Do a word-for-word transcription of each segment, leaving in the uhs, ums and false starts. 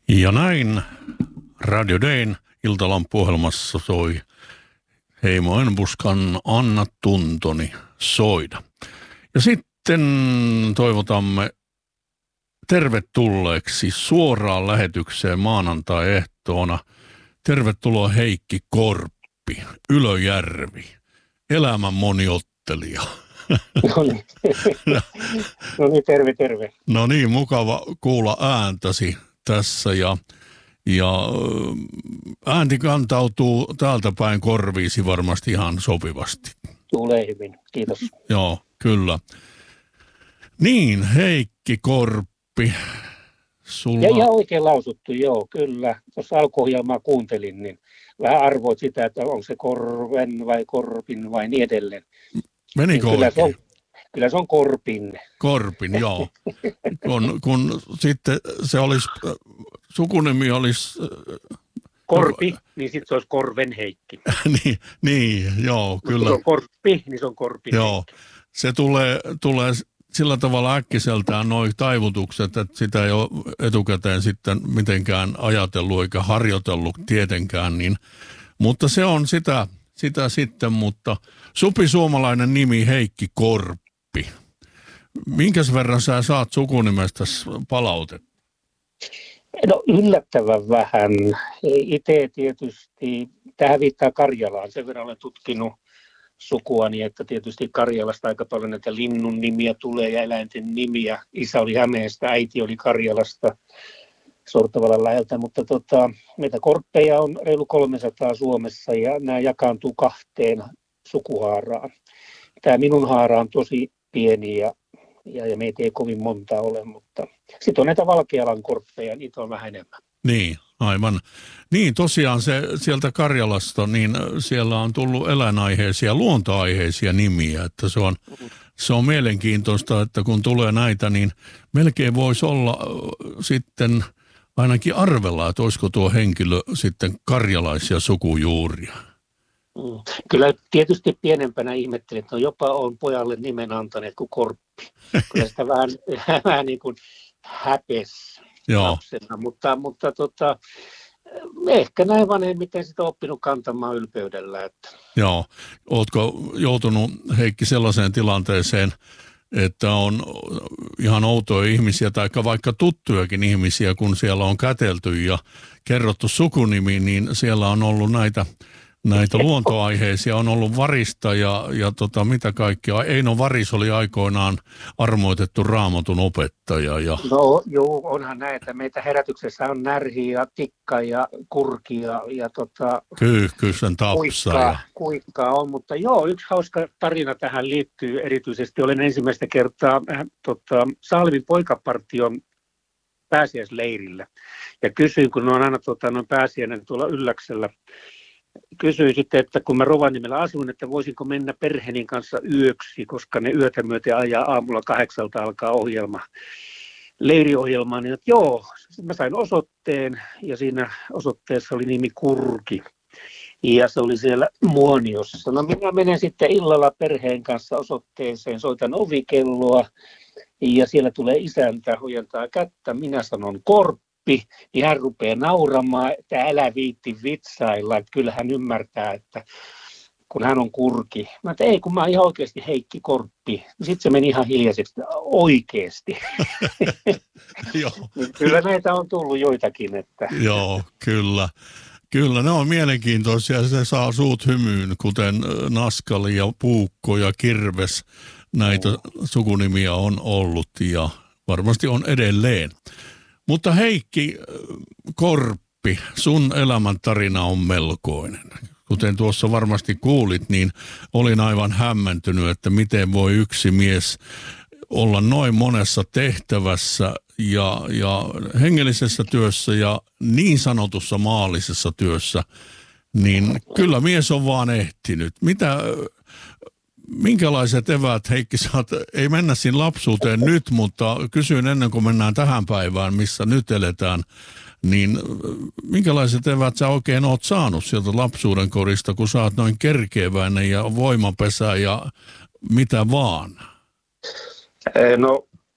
Ja näin Radio Dayn iltalampuohjelmassa soi Heimo Enbuskan Anna tuntoni soida. Ja sitten toivotamme tervetulleeksi suoraan lähetykseen maanantai-ehtoona. Tervetuloa Heikki Korppi, Ylöjärvi, elämän moniottelija. No niin. no niin, terve, terve. No niin, mukava kuulla ääntäsi tässä ja, ja äänti kantautuu täältä päin korviisi varmasti ihan sopivasti. Tulee hyvin, kiitos. Joo, kyllä. Niin, Heikki Korppi. Sulla... Ja ihan oikein lausuttu, joo, kyllä. Tuossa alkuohjelmaa kuuntelin, niin vähän arvoit sitä, että onko se Korven vai Korpin vai niin edelleen. Menikö niin kyllä, oikein? se on, kyllä se on Korpin. Korpin, joo. kun, kun sitten se olisi, sukunimi olisi... Korpi, niin sitten se olisi Korven Heikki. niin, niin, joo, kyllä. Kun se on Korppi, niin se on Korpin Joo, Heikki. se tulee, tulee sillä tavalla äkkiseltään nuo taivutukset, että sitä ei ole etukäteen sitten mitenkään ajatellut eikä harjoitellut tietenkään, niin, mutta se on sitä, sitä sitten, mutta supisuomalainen nimi Heikki Korppi. Minkäs verran sä saat sukunimestä palautetta? No yllättävän vähän. Itse tietysti, tähän viittaa Karjalaan, sen verran olen tutkinut sukuani, että tietysti Karjalasta aika paljon näitä linnun nimiä tulee ja eläinten nimiä. Isä oli Hämeestä, äiti oli Karjalasta Sortavalan läheltä, mutta tota, meitä korppeja on reilu kolmesataa Suomessa ja nämä jakaantuu kahteen sukuhaaraan. Tämä minun haara on tosi pieni ja, ja, ja meitä ei kovin monta ole, mutta sitten on näitä Valkealan korppeja, niitä on vähän enemmän. Niin, aivan. Niin, tosiaan se sieltä Karjalasta, niin siellä on tullut eläinaiheisia, luontoaiheisia nimiä, että se on, se on mielenkiintoista, että kun tulee näitä, niin melkein voisi olla sitten ainakin arvella, että olisiko tuo henkilö sitten karjalaisia sukujuuria. Kyllä tietysti pienempänä ihmettelin, että no jopa on pojalle nimen antaneet kuin Korppi. Kyllä sitä vähän, vähän niin kuin häpesi. Lapsena, mutta, mutta tota, ehkä näin vanhemmiten sitä oppinut kantamaan ylpeydellä. Että. Joo. Ootko joutunut, Heikki, sellaiseen tilanteeseen, että on ihan outoja ihmisiä tai vaikka tuttujakin ihmisiä, kun siellä on kätelty ja kerrottu sukunimi, niin siellä on ollut näitä, näitä luontoaiheisia, on ollut Varista ja, ja tota, mitä kaikkea. Eino Varis oli aikoinaan armoitettu Raamatun opettaja. Ja... No joo, onhan näitä. Meitä herätyksessä on närhi ja tikka ja kurki ja, ja tota, Kyyhkysen tapsa. Kuikkaa, ja... kuikkaa on, mutta joo, yksi hauska tarina tähän liittyy erityisesti. Olen ensimmäistä kertaa äh, tota, Salvin poikapartion pääsiäisleirillä ja kysyin, kun on aina tota, noin pääsiäinen tuolla Ylläksellä, kysyin sitten, että kun mä Rovaniemellä asuin, että voisinko mennä perheeni kanssa yöksi, koska ne yötä myöten ajaa aamulla kahdeksalta alkaa ohjelma, leiriohjelma, niin että joo, mä sain osoitteen ja siinä osoitteessa oli nimi Kurki ja se oli siellä Muoniossa. No minä menen sitten illalla perheen kanssa osoitteeseen, soitan ovikelloa ja siellä tulee isäntä, huijentaa kättä, minä sanon Korppi. Niin hän rupeaa nauramaan, että älä viitti vitsailla, että kyllä hän ymmärtää, että kun hän on Kurki. Mä että ei, kun mä oon ihan oikeasti Heikki Korppi. Sitten se meni ihan hiljaiseksi, oikeasti. Kyllä näitä on tullut joitakin. Että. Joo, kyllä. Kyllä, ne on mielenkiintoisia. Se saa suut hymyyn, kuten Naskali ja Puukko ja Kirves. Näitä sukunimiä on ollut ja varmasti on edelleen. Mutta Heikki Korppi, sun elämäntarina on melkoinen. Kuten tuossa varmasti kuulit, niin olin aivan hämmentynyt, että miten voi yksi mies olla noin monessa tehtävässä ja, ja hengellisessä työssä ja niin sanotussa maallisessa työssä. Niin kyllä mies on vaan ehtinyt. Mitä... Minkälaiset eväät, Heikki, saat, ei mennä siinä lapsuuteen nyt, mutta kysyin ennen kuin mennään tähän päivään, missä nyt eletään, niin minkälaiset eväät sä oikein oot saanut sieltä lapsuuden korista, kun sä oot noin kerkeäväinen ja voimapesä ja mitä vaan? No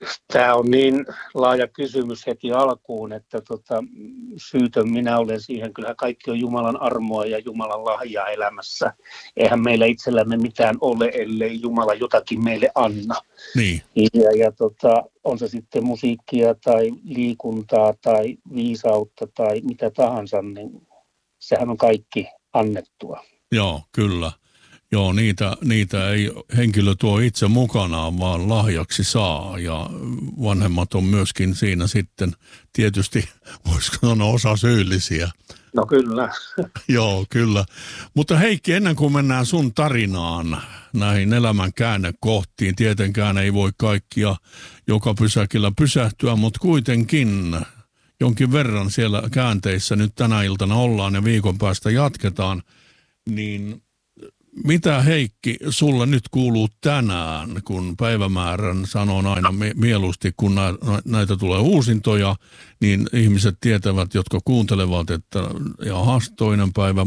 Tämä on niin laaja kysymys heti alkuun, että tota, syytön minä olen siihen. Kyllähän kaikki on Jumalan armoa ja Jumalan lahjaa elämässä. Eihän meillä itsellämme mitään ole, ellei Jumala jotakin meille anna. Niin. Ja, ja tota, on se sitten musiikkia tai liikuntaa tai viisautta tai mitä tahansa, niin sehän on kaikki annettua. Joo, kyllä. Joo, niitä, niitä ei henkilö tuo itse mukanaan, vaan lahjaksi saa, ja vanhemmat on myöskin siinä sitten tietysti, voisiko sanoa, osa syyllisiä. No kyllä. Joo, kyllä. Mutta Heikki, ennen kuin mennään sun tarinaan, näihin elämän käännekohtiin, tietenkään ei voi kaikkia joka pysäkillä pysähtyä, mutta kuitenkin jonkin verran siellä käänteissä nyt tänä iltana ollaan ja viikon päästä jatketaan, niin mitä Heikki sulle nyt kuuluu tänään, kun päivämäärän sanon aina mieluusti, kun näitä tulee uusintoja, niin ihmiset tietävät, jotka kuuntelevat, että jahas, toinen päivä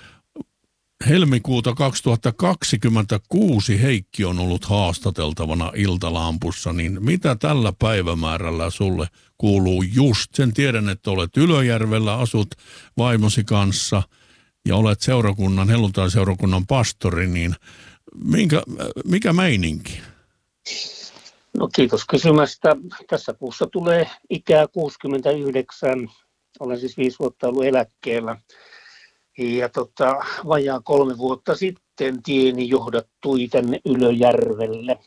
helmikuuta kaksituhattakaksikymmentäkuusi Heikki on ollut haastateltavana Iltalampussa, niin mitä tällä päivämäärällä sulle kuuluu just? Sen tiedän, että olet Ylöjärvellä, asut vaimosi kanssa ja olet seurakunnan, helluntaiseurakunnan pastori, niin minkä, mikä meininki? No kiitos kysymästä. Tässä kuussa tulee ikää kuusikymmentäyhdeksän. Olen siis viisi vuotta ollut eläkkeellä. Ja tota, vajaa kolme vuotta sitten tieni johdattui tänne Ylöjärvelle.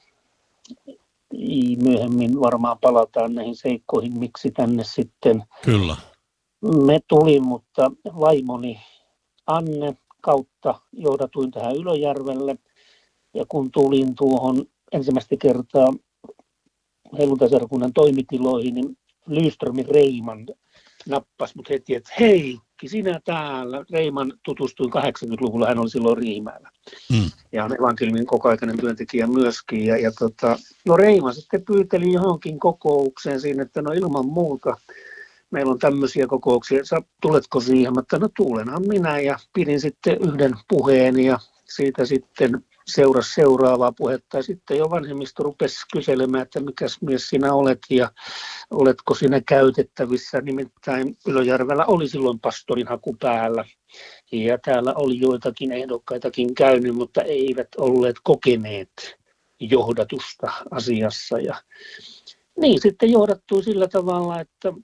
Myöhemmin varmaan palataan näihin seikkoihin, miksi tänne sitten Kyllä. me tulin, mutta vaimoni Anne kautta johdatuin tähän Ylöjärvelle. Ja kun tulin tuohon ensimmäistä kertaa helluntaiseurakunnan toimitiloihin, niin Lyströmin Reiman nappasi mut heti, että Heikki, sinä täällä. Reiman tutustuin kahdeksankymmentäluvulla, hän oli silloin Riimäellä. Mm. Ja on evankeliumin kokoaikainen työntekijä myöskin. Ja, ja tota, no Reima sitten pyyteli johonkin kokoukseen siinä, että no ilman muuta. Meillä on tämmöisiä kokouksia, sä tuletko siihen? Mä että no tulenhan minä, ja pidin sitten yhden puheen ja siitä sitten seurasi seuraavaa puhetta. Ja sitten jo vanhemmisto rupesi kyselemään, että mikäs mies sinä olet ja oletko sinä käytettävissä. Nimittäin Ylöjärvellä oli silloin pastorin haku päällä ja täällä oli joitakin ehdokkaitakin käynyt, mutta eivät olleet kokeneet johdatusta asiassa. Ja niin sitten johdattui sillä tavalla, että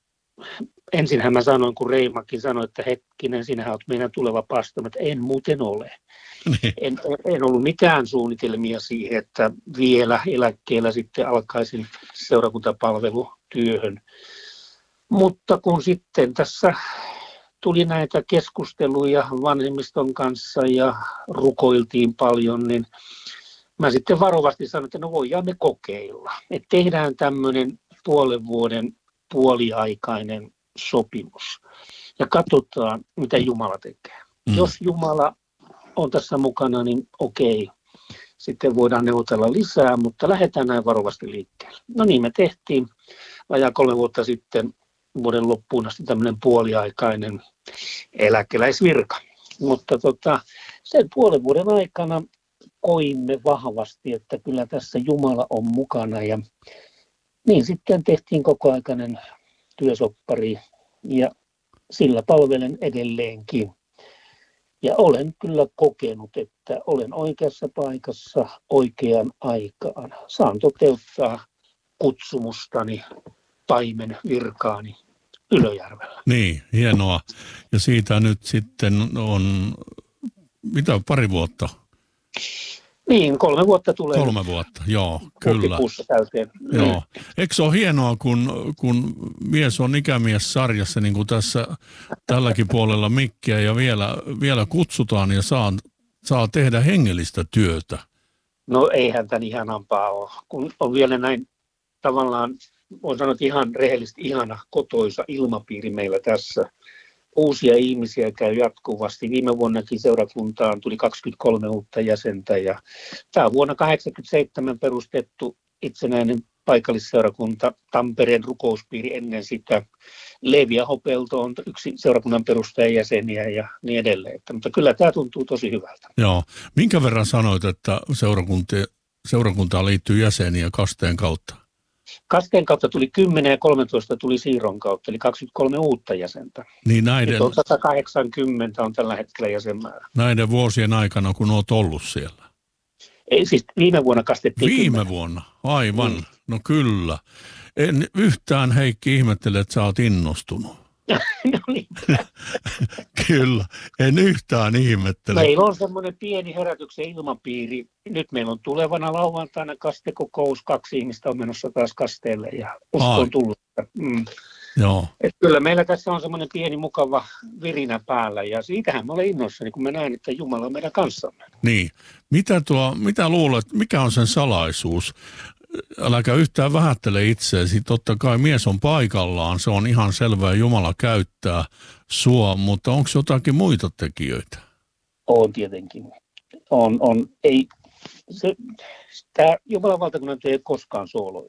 ensinhän mä sanoin, kun Reimakin sanoi, että hetkinen, sinähän olet meidän tuleva pastori, että en muuten ole. En, en ollut mitään suunnitelmia siihen, että vielä eläkkeellä sitten alkaisin seurakuntapalvelutyöhön. Mutta kun sitten tässä tuli näitä keskusteluja vanhemmiston kanssa ja rukoiltiin paljon, niin mä sitten varovasti sanoin, että no voidaan me kokeilla. Että tehdään tämmöinen puolen vuoden puoliaikainen sopimus ja katsotaan, mitä Jumala tekee. Mm. Jos Jumala on tässä mukana, niin okei, sitten voidaan neuvotella lisää, mutta lähdetään näin varovasti liikkeelle. No niin, me tehtiin vajaa kolme vuotta sitten vuoden loppuun asti tämmöinen puoliaikainen eläkeläisvirka. Mutta tota, sen puolen vuoden aikana koimme vahvasti, että kyllä tässä Jumala on mukana ja niin sitten tehtiin kokoaikainen työsoppari ja sillä palvelen edelleenkin. Ja olen kyllä kokenut, että olen oikeassa paikassa oikeaan aikaan. Saan toteuttaa kutsumustani, paimen virkaani Ylöjärvellä. Niin, hienoa. Ja siitä nyt sitten on, mitä, pari vuotta? Niin, kolme vuotta tulee. Kolme vuotta, joo, kyllä. Täyteen. Joo. Eikö se ole hienoa, kun, kun mies on ikämies-sarjassa, niin kuin tässä tälläkin puolella mikkiä, ja vielä, vielä kutsutaan ja saa, saa tehdä hengellistä työtä? No eihän tämän ihanampaa ole, kun on vielä näin tavallaan, voin sanoa, että ihan rehellisesti ihana kotoisa ilmapiiri meillä tässä. Uusia ihmisiä käy jatkuvasti. Viime vuonnakin seurakuntaan tuli kaksikymmentäkolme uutta jäsentä ja tämä on vuonna tuhatyhdeksänsataakahdeksankymmentäseitsemän perustettu itsenäinen paikallisseurakunta, Tampereen rukouspiiri ennen sitä. Levi Ahopelto on yksi seurakunnan perustajajäseniä ja niin edelleen. Että, mutta kyllä tämä tuntuu tosi hyvältä. Joo. Minkä verran sanoit, että seurakuntaan liittyy jäseniä kasteen kautta? Kasteen kautta tuli kymmenen ja kolmetoista tuli siirron kautta, eli kaksikymmentäkolme uutta jäsentä. Niin näiden, Nyt on sata kahdeksankymmentä on tällä hetkellä jäsenmäärä. näiden vuosien aikana, kun olet ollut siellä. Ei, siis viime vuonna kastettiin Viime kymmenen. vuonna, aivan. Mm. No kyllä. En yhtään, Heikki, ihmettele, että sä oot innostunut. No niin. Kyllä, en yhtään ihmettele. Meillä on semmoinen pieni herätyksen ilmapiiri. Nyt meillä on tulevana lauantaina kastekokous. Kaksi ihmistä on menossa taas kasteelle ja usko Ai. on tullut. Mm. Joo, Et kyllä meillä tässä on semmoinen pieni mukava virinä päällä ja siitähän mä olen innoissani, kun mä näen, että Jumala on meidän kanssamme. niin. Mitä, tuo, mitä luulet, mikä on sen salaisuus? Äläkä yhtään vähättele itseäsi. Totta kai mies on paikallaan, se on ihan selvää, Jumala käyttää sua, mutta onko jotakin muita tekijöitä? On tietenkin. On, on. Ei, se, tämä Jumalan valtakunnan työ ei koskaan soolo.